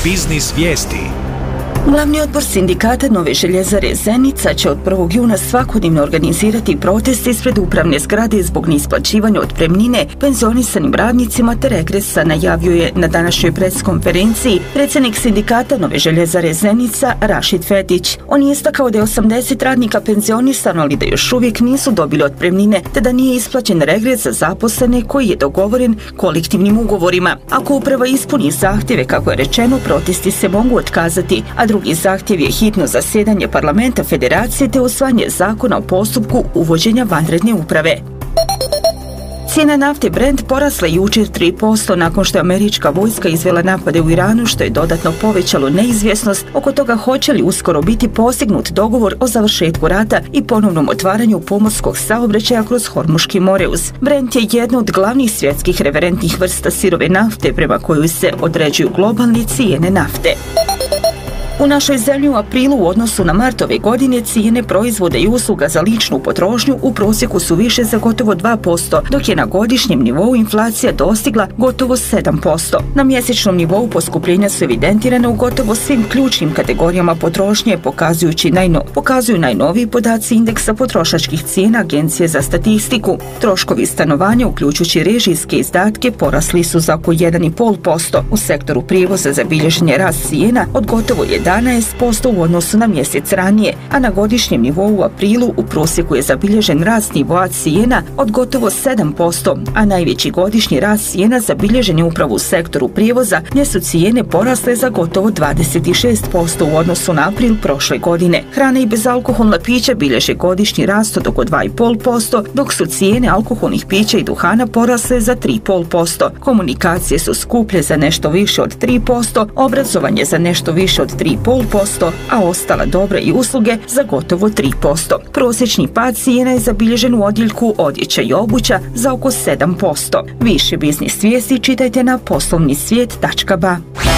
Biznis vijesti. Glavni odbor sindikata Nove željezare Zenica će od 1. juna svakodnevno organizirati protest ispred upravne zgrade zbog neisplaćivanja otpremnine penzionisanim radnicima te regresa, najavio je na današnjoj preskonferenciji predsjednik sindikata Nove željezare Zenica Rašid Fetić. On je istakao da je 80 radnika penzionisano, ali da još uvijek nisu dobili otpremnine te da nije isplaćen regres za zaposlene koji je dogovoren kolektivnim ugovorima. Ako uprava ispuni zahtjeve, kako je rečeno, protesti se mogu otkazati, a drugi zahtjev je hitno zasjedanje parlamenta federacije te usvajanje zakona o postupku uvođenja vanredne uprave. Cijena nafte Brent porasla jučer 3% nakon što je američka vojska izvela napade u Iranu, što je dodatno povećalo neizvjesnost oko toga hoće li uskoro biti postignut dogovor o završetku rata i ponovnom otvaranju pomorskog saobraćaja kroz Hormuški moreus. Brent je jedna od glavnih svjetskih referentnih vrsta sirove nafte prema kojoj se određuju globalne cijene nafte. U našoj zemlji u aprilu u odnosu na mart ove godine cijene proizvoda i usluga za ličnu potrošnju u prosjeku su više za gotovo 2%, dok je na godišnjem nivou inflacija dostigla gotovo 7%. Na mjesečnom nivou poskupljenja su evidentirane u gotovo svim ključnim kategorijama potrošnje, pokazuju najnoviji podaci indeksa potrošačkih cijena Agencije za statistiku. Troškovi stanovanja, uključujući režijske izdatke, porasli su za oko 1,5%. U sektoru prijevoza zabilježen je rast cijena od gotovo 11% u odnosu na mjesec ranije, a na godišnjem nivou u aprilu u prosjeku je zabilježen rast nivoa cijena od gotovo 7%, a najveći godišnji rast cijena zabilježen je upravo u sektoru prijevoza, gdje su cijene porasle za gotovo 26% u odnosu na april prošle godine. Hrana i bezalkoholna pića bilježe godišnji rast od oko 2,5%, dok su cijene alkoholnih pića i duhana porasle za 3,5%. Komunikacije su skuplje za nešto više od 3%, obrazovanje za nešto više od 3,5%, a ostala dobra i usluge za gotovo 3%. Prosječni pad cijena je zabilježen u odjeljku odjeća i obuća za oko 7%. Više biznis vijesti čitajte na poslovnisvijet.ba.